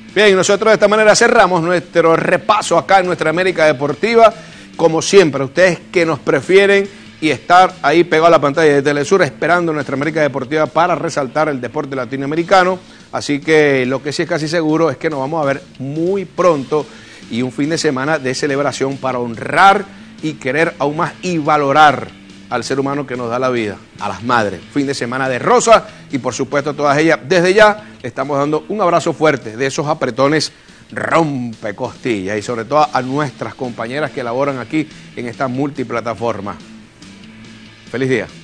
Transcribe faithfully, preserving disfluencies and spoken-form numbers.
Bien, nosotros de esta manera cerramos nuestro repaso acá en nuestra América Deportiva. Como siempre, ustedes que nos prefieren y estar ahí pegado a la pantalla de Telesur esperando nuestra América Deportiva para resaltar el deporte latinoamericano. Así que lo que sí es casi seguro es que nos vamos a ver muy pronto y un fin de semana de celebración para honrar y querer aún más y valorar al ser humano que nos da la vida, a las madres. Fin de semana de rosa y por supuesto a todas ellas. Desde ya le estamos dando un abrazo fuerte de esos apretones rompe costillas y sobre todo a nuestras compañeras que laboran aquí en esta multiplataforma. Feliz día.